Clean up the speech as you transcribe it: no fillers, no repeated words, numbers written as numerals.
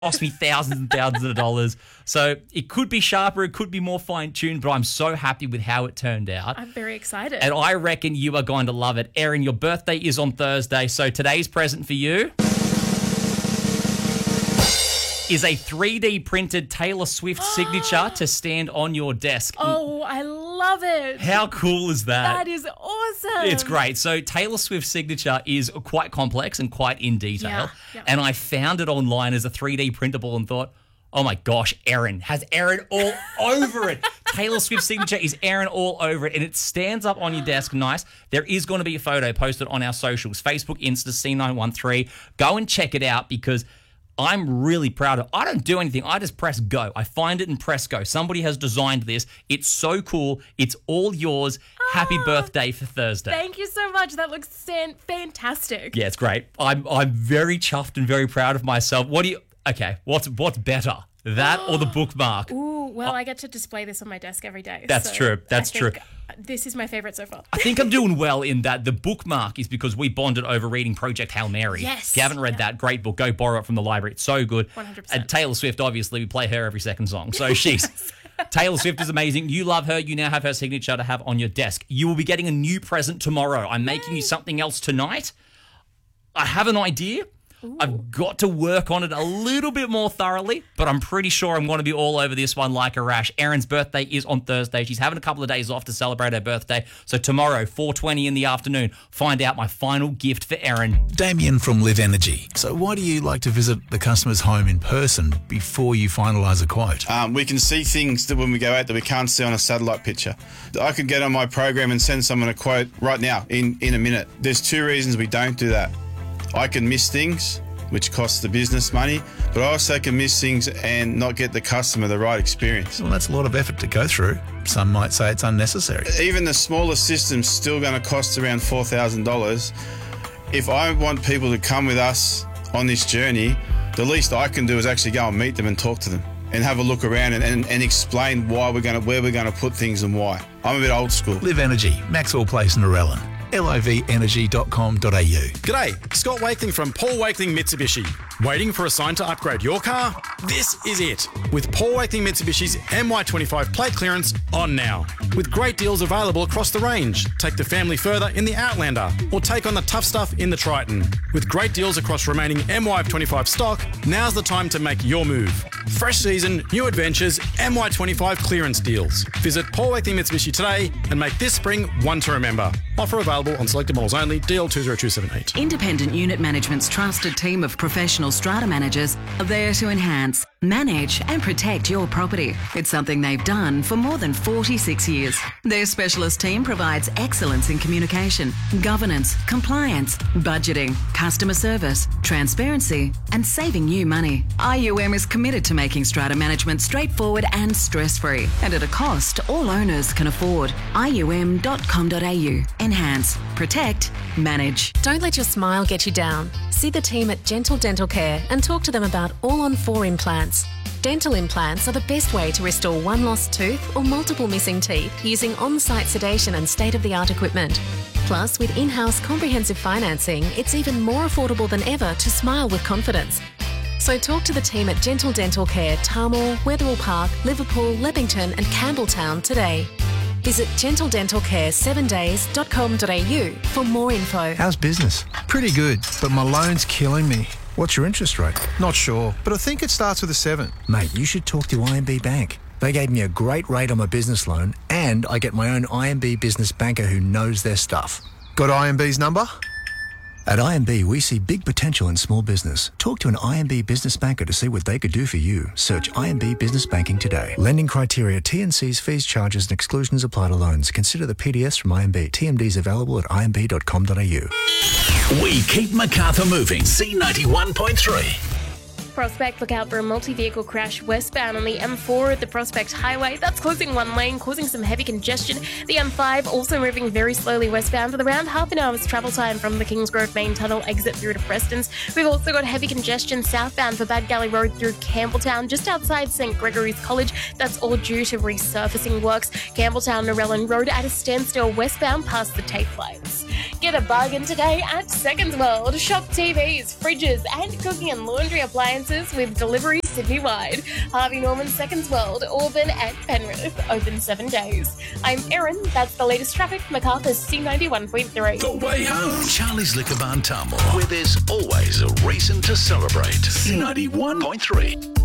cost me thousands and thousands of dollars. So it could be sharper, it could be more fine-tuned, but I'm so happy with how it turned out. I'm very excited. And I reckon you are going to love it. Erin, your birthday is on Thursday, so today's present for you is a 3D printed Taylor Swift signature to stand on your desk. Oh, I love it. How cool is that? That is awesome. It's great. So Taylor Swift's signature is quite complex and quite in detail. Yeah. And I found it online as a 3D printable and thought, oh my gosh, Erin has Erin all over it. Taylor Swift's signature is Erin all over it, and it stands up on your desk nice. There is going to be a photo posted on our socials, Facebook, Insta, C913. Go and check it out because I'm really proud of it. I don't do anything. I just press go. I find it and press go. Somebody has designed this. It's so cool. It's all yours. Happy birthday for Thursday. Thank you so much. That looks fantastic. Yeah, it's great. I'm very chuffed and very proud of myself. What's better? That or the bookmark? Ooh, well, I get to display this on my desk every day. That's true. That's true. This is my favorite so far. I think I'm doing well in that the bookmark is because we bonded over reading Project Hail Mary. Yes. If you haven't read that, great book. Go borrow it from the library. It's so good. 100%. And Taylor Swift, obviously, we play her every second song. So Taylor Swift is amazing. You love her. You now have her signature to have on your desk. You will be getting a new present tomorrow. I'm making you something else tonight. I have an idea. Ooh. I've got to work on it a little bit more thoroughly, but I'm pretty sure I'm going to be all over this one like a rash. Erin's birthday is on Thursday. She's having a couple of days off to celebrate her birthday. So tomorrow, 4:20 in the afternoon, find out my final gift for Erin. Damien from Live Energy. So why do you like to visit the customer's home in person before you finalise a quote? We can see things that when we go out that we can't see on a satellite picture. I could get on my program and send someone a quote right now in a minute. There's two reasons we don't do that. I can miss things, which costs the business money, but I also can miss things and not get the customer the right experience. Well, that's a lot of effort to go through. Some might say it's unnecessary. Even the smallest system's still going to cost around $4,000. If I want people to come with us on this journey, the least I can do is actually go and meet them and talk to them and have a look around and explain where we're going to put things and why. I'm a bit old school. Live Energy, Maxwell Place, Narellan. livenergy.com.au. G'day, Scott Wakeling from Paul Wakeling Mitsubishi. Waiting for a sign to upgrade your car? This is it. With Paul Wakeling Mitsubishi's MY25 plate clearance on now. With great deals available across the range. Take the family further in the Outlander or take on the tough stuff in the Triton. With great deals across remaining MY25 stock, now's the time to make your move. Fresh season, new adventures, MY25 clearance deals. Visit Paul Wakeling Mitsubishi today and make this spring one to remember. Offer available on selected models only, DL20278. Independent Unit Management's trusted team of professional strata managers are there to enhance, manage and protect your property. It's something they've done for more than 46 years. Their specialist team provides excellence in communication, governance, compliance, budgeting, customer service, transparency and saving you money. IUM is committed to making strata management straightforward and stress-free and at a cost all owners can afford. IUM.com.au. Enhance, protect, manage. Don't let your smile get you down. See the team at Gentle Dental Care and talk to them about all-on-4 implants. Dental implants are the best way to restore one lost tooth or multiple missing teeth using on-site sedation and state-of-the-art equipment. Plus, with in-house comprehensive financing, it's even more affordable than ever to smile with confidence. So talk to the team at Gentle Dental Care, Tarmore, Wetherill Park, Liverpool, Leppington and Campbelltown today. Visit gentledentalcare7days.com.au for more info. How's business? Pretty good, but my loan's killing me. What's your interest rate? Not sure, but I think it starts with a 7. Mate, you should talk to IMB Bank. They gave me a great rate on my business loan and I get my own IMB business banker who knows their stuff. Got IMB's number? At IMB, we see big potential in small business. Talk to an IMB business banker to see what they could do for you. Search IMB Business Banking today. Lending criteria, T&Cs, fees, charges and exclusions apply to loans. Consider the PDS from IMB. TMDs available at imb.com.au. We keep Macarthur moving. C91.3. Prospect, look out for a multi-vehicle crash westbound on the M4 at the Prospect Highway. That's closing one lane, causing some heavy congestion. The M5 also moving very slowly westbound with around half an hour's travel time from the Kingsgrove Main Tunnel exit through to Prestons. We've also got heavy congestion southbound for Bad Galley Road through Campbelltown, just outside St Gregory's College. That's all due to resurfacing works. Campbelltown Narellan Road at a standstill westbound past the tape lights. Get a bargain today at Seconds World. Shop TVs, fridges and cooking and laundry appliances appliances with delivery Sydney-wide. Harvey Norman Seconds World, Auburn and Penrith, open 7 days. I'm Erin, that's the latest traffic, Macarthur's C91.3. The way home. Charlie's Liquor Barn Tamworth, where there's always a reason to celebrate. C91.3.